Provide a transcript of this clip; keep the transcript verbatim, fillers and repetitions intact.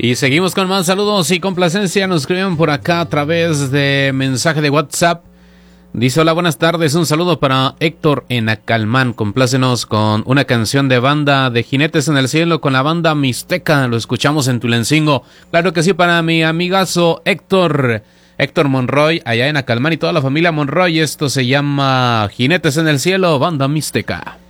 Y seguimos con más saludos y complacencia. Nos escriben por acá a través de mensaje de WhatsApp. Dice: hola, buenas tardes, un saludo para Héctor en Acalmán. Complácenos con una canción de banda de Jinetes en el Cielo con la banda Mixteca. Lo escuchamos en Tulancingo. Claro que sí, para mi amigazo Héctor Héctor Monroy, allá en Acalmán, y toda la familia Monroy. Esto se llama Jinetes en el Cielo, banda Mixteca.